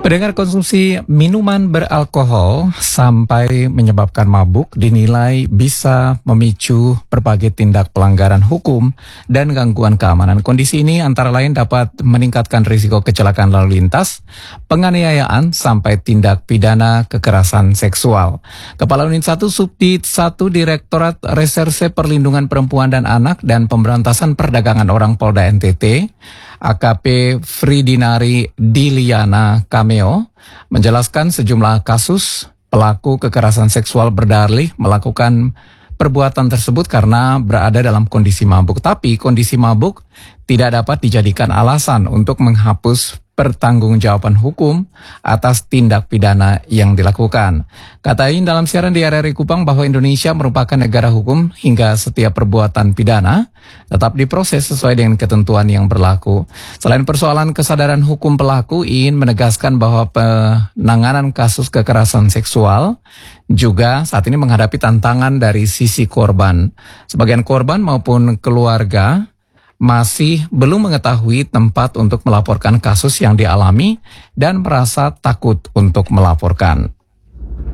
Pendengar, konsumsi minuman beralkohol sampai menyebabkan mabuk dinilai bisa memicu berbagai tindak pelanggaran hukum dan gangguan keamanan. Kondisi ini antara lain dapat meningkatkan risiko kecelakaan lalu lintas, penganiayaan, sampai tindak pidana kekerasan seksual. Kepala Unit 1 Subdit 1 Direktorat Reserse Perlindungan Perempuan dan Anak dan Pemberantasan Perdagangan Orang Polda NTT, AKP Fridinari Diliana Cameo, menjelaskan sejumlah kasus pelaku kekerasan seksual berdalih melakukan perbuatan tersebut karena berada dalam kondisi mabuk. Tapi kondisi mabuk tidak dapat dijadikan alasan untuk menghapus pertanggungjawaban hukum atas tindak pidana yang dilakukan. Katain dalam siaran di RRI Kupang bahwa Indonesia merupakan negara hukum hingga setiap perbuatan pidana tetap diproses sesuai dengan ketentuan yang berlaku. Selain persoalan kesadaran hukum pelaku, IIN menegaskan bahwa penanganan kasus kekerasan seksual juga saat ini menghadapi tantangan dari sisi korban. Sebagian korban maupun keluarga masih belum mengetahui tempat untuk melaporkan kasus yang dialami dan merasa takut untuk melaporkan.